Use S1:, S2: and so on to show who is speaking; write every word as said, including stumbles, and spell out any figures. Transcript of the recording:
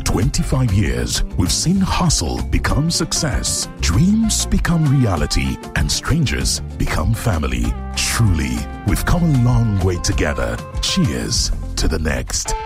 S1: twenty-five years, we've seen hustle become success, dreams become reality, and strangers become family. Truly, we've come a long way together. Cheers to the next.